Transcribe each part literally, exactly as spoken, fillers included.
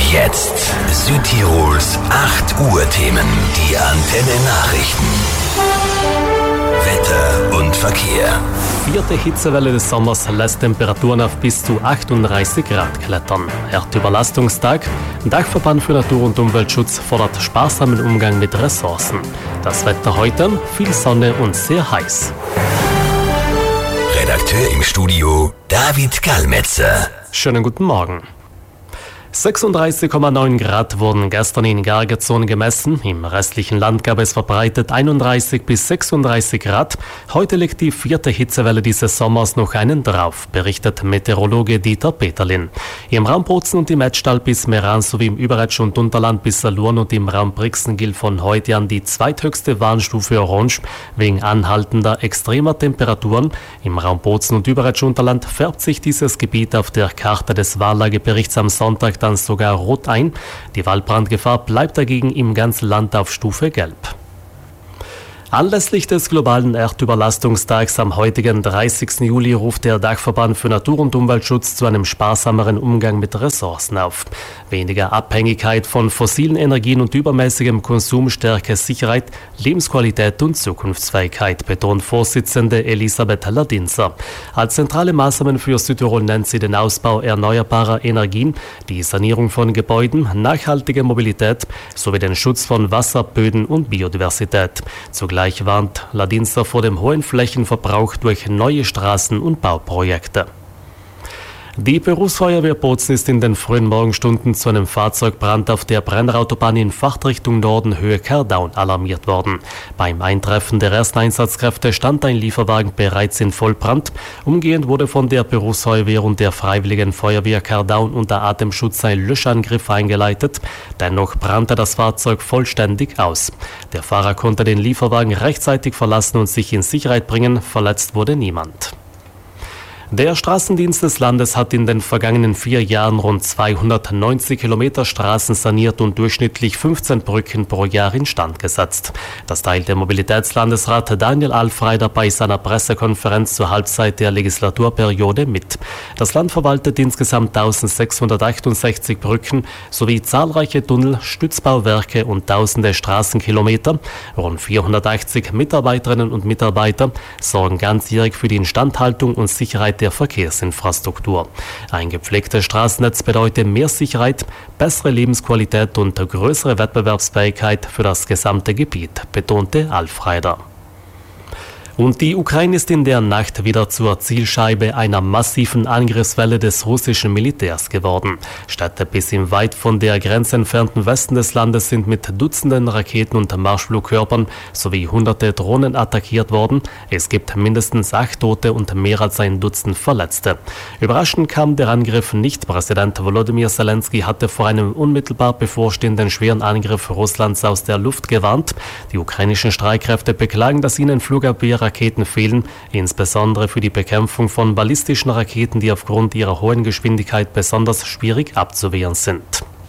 Jetzt Südtirols acht Uhr Themen, die Antenne Nachrichten. Wetter und Verkehr. Vierte Hitzewelle des Sommers lässt Temperaturen auf bis zu achtunddreißig Grad klettern. Erdüberlastungstag. Dachverband für Natur- und Umweltschutz fordert sparsamen Umgang mit Ressourcen. Das Wetter heute, viel Sonne und sehr heiß. Redakteur im Studio David Gallmetzer. Schönen guten Morgen. sechsunddreißig Komma neun Grad wurden gestern in Gargezon gemessen. Im restlichen Land gab es verbreitet einunddreißig bis sechsunddreißig Grad. Heute legt die vierte Hitzewelle dieses Sommers noch einen drauf, berichtet Meteorologe Dieter Peterlin. Im Raum Bozen und im Etztal bis Meran sowie im Überetsch und Unterland bis Salurn und im Raum Brixen gilt von heute an die zweithöchste Warnstufe Orange wegen anhaltender extremer Temperaturen. Im Raum Bozen und Überetsch Unterland färbt sich dieses Gebiet auf der Karte des Wahllageberichts am Sonntag dann sogar rot ein. Die Waldbrandgefahr bleibt dagegen im ganzen Land auf Stufe Gelb. Anlässlich des globalen Erdüberlastungstags am heutigen dreißigsten Juli ruft der Dachverband für Natur- und Umweltschutz zu einem sparsameren Umgang mit Ressourcen auf. Weniger Abhängigkeit von fossilen Energien und übermäßigem Konsum stärke Sicherheit, Lebensqualität und Zukunftsfähigkeit, betont Vorsitzende Elisabeth Ladinser. Als zentrale Maßnahmen für Südtirol nennt sie den Ausbau erneuerbarer Energien, die Sanierung von Gebäuden, nachhaltige Mobilität sowie den Schutz von Wasser, Böden und Biodiversität. Zugleich Gleich warnt Ladinser vor dem hohen Flächenverbrauch durch neue Straßen- und Bauprojekte. Die Berufsfeuerwehr Bozen ist in den frühen Morgenstunden zu einem Fahrzeugbrand auf der Brenner-Autobahn in Fahrtrichtung Norden Höhe Kerdaun alarmiert worden. Beim Eintreffen der ersten Einsatzkräfte stand ein Lieferwagen bereits in Vollbrand. Umgehend wurde von der Berufsfeuerwehr und der Freiwilligen Feuerwehr Kerdaun unter Atemschutz ein Löschangriff eingeleitet. Dennoch brannte das Fahrzeug vollständig aus. Der Fahrer konnte den Lieferwagen rechtzeitig verlassen und sich in Sicherheit bringen. Verletzt wurde niemand. Der Straßendienst des Landes hat in den vergangenen vier Jahren rund zweihundertneunzig Kilometer Straßen saniert und durchschnittlich fünfzehn Brücken pro Jahr instand gesetzt. Das teilt der Mobilitätslandesrat Daniel Alfreider bei seiner Pressekonferenz zur Halbzeit der Legislaturperiode mit. Das Land verwaltet insgesamt eintausendsechshundertachtundsechzig Brücken sowie zahlreiche Tunnel, Stützbauwerke und tausende Straßenkilometer. Rund vierhundertachtzig Mitarbeiterinnen und Mitarbeiter sorgen ganzjährig für die Instandhaltung und Sicherheit der Verkehrsinfrastruktur. Ein gepflegtes Straßennetz bedeutet mehr Sicherheit, bessere Lebensqualität und größere Wettbewerbsfähigkeit für das gesamte Gebiet, betonte Alfreider. Und die Ukraine ist in der Nacht wieder zur Zielscheibe einer massiven Angriffswelle des russischen Militärs geworden. Städte bis im weit von der Grenze entfernten Westen des Landes sind mit Dutzenden Raketen und Marschflugkörpern sowie hunderte Drohnen attackiert worden. Es gibt mindestens acht Tote und mehr als ein Dutzend Verletzte. Überraschend kam der Angriff nicht. Präsident Volodymyr Zelensky hatte vor einem unmittelbar bevorstehenden schweren Angriff Russlands aus der Luft gewarnt. Die ukrainischen Streitkräfte beklagen, dass ihnen Flugabwehrraketen Raketen fehlen, insbesondere für die Bekämpfung von ballistischen Raketen, die aufgrund ihrer hohen Geschwindigkeit besonders schwierig abzuwehren sind.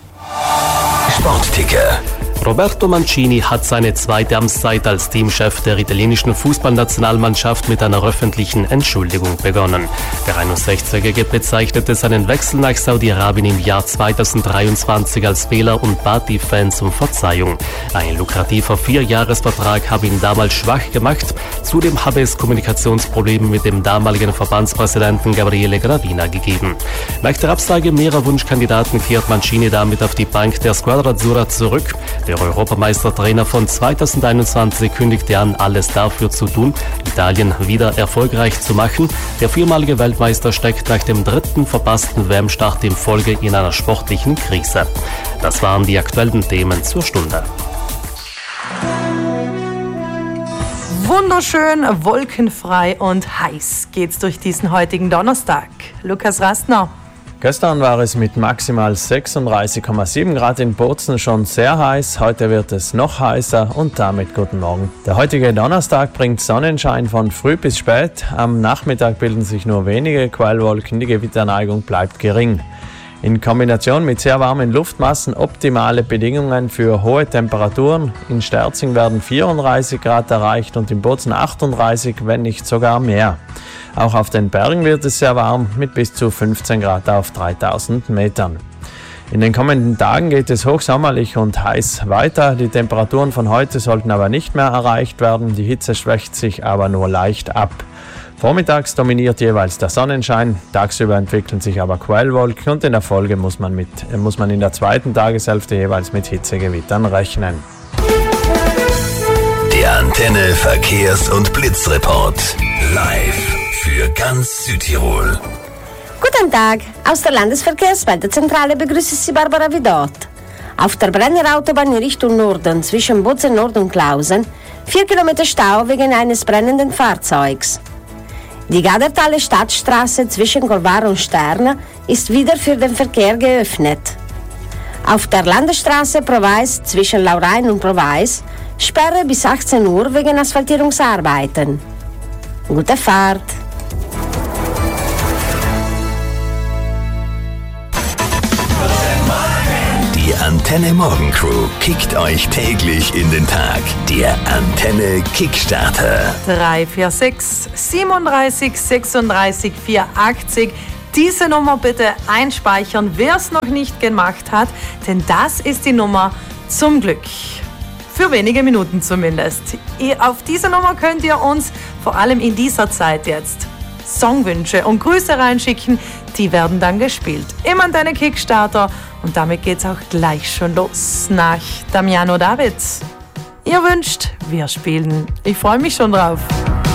Sportticker. Roberto Mancini hat seine zweite Amtszeit als Teamchef der italienischen Fußballnationalmannschaft mit einer öffentlichen Entschuldigung begonnen. Der einundsechzigjährige bezeichnete seinen Wechsel nach Saudi-Arabien im Jahr zweitausenddreiundzwanzig als Fehler und bat die Fans um Verzeihung. Ein lukrativer Vierjahresvertrag habe ihn damals schwach gemacht. Zudem habe es Kommunikationsprobleme mit dem damaligen Verbandspräsidenten Gabriele Gravina gegeben. Nach der Absage mehrerer Wunschkandidaten kehrt Mancini damit auf die Bank der Squadra Azzurra zurück. Der Europameistertrainer von zweitausendeinundzwanzig kündigte an, alles dafür zu tun, Italien wieder erfolgreich zu machen. Der viermalige Weltmeister steckt nach dem dritten verpassten W M-Start in Folge in einer sportlichen Krise. Das waren die aktuellen Themen zur Stunde. Wunderschön, wolkenfrei und heiß geht's durch diesen heutigen Donnerstag. Lukas Rastner. Gestern war es mit maximal sechsunddreißig Komma sieben Grad in Bozen schon sehr heiß. Heute wird es noch heißer und damit guten Morgen. Der heutige Donnerstag bringt Sonnenschein von früh bis spät. Am Nachmittag bilden sich nur wenige Quellwolken. Die Gewitterneigung bleibt gering. In Kombination mit sehr warmen Luftmassen optimale Bedingungen für hohe Temperaturen. In Sterzing werden vierunddreißig Grad erreicht und in Bozen achtunddreißig, wenn nicht sogar mehr. Auch auf den Bergen wird es sehr warm mit bis zu fünfzehn Grad auf dreitausend Metern. In den kommenden Tagen geht es hochsommerlich und heiß weiter. Die Temperaturen von heute sollten aber nicht mehr erreicht werden. Die Hitze schwächt sich aber nur leicht ab. Vormittags dominiert jeweils der Sonnenschein, tagsüber entwickeln sich aber Quellwolken und in der Folge muss man, mit, muss man in der zweiten Tageshälfte jeweils mit Hitzegewittern rechnen. Der Antenne Verkehrs- und Blitzreport. Live für ganz Südtirol. Guten Tag, aus der Landesverkehrsmeldezentrale begrüßt Sie Barbara Vidot. Auf der Brenner Autobahn in Richtung Norden zwischen Bozen Nord und Klausen vier Kilometer Stau wegen eines brennenden Fahrzeugs. Die Gadertaler Stadtstraße zwischen Golvar und Stern ist wieder für den Verkehr geöffnet. Auf der Landesstraße Provais zwischen Laurein und Provais Sperre bis achtzehn Uhr wegen Asphaltierungsarbeiten. Gute Fahrt! Die Antenne Morgen Crew kickt euch täglich in den Tag. Der Antenne Kickstarter. drei vier sechs, siebenunddreißig, sechsunddreißig, vierhundertachtzig. Diese Nummer bitte einspeichern, wer es noch nicht gemacht hat, denn das ist die Nummer zum Glück. Für wenige Minuten zumindest. Auf diese Nummer könnt ihr uns, vor allem in dieser Zeit jetzt, Songwünsche und Grüße reinschicken. Die werden dann gespielt im Antenne Kickstarter. Und damit geht's auch gleich schon los nach Damiano David. Ihr wünscht, wir spielen. Ich freue mich schon drauf.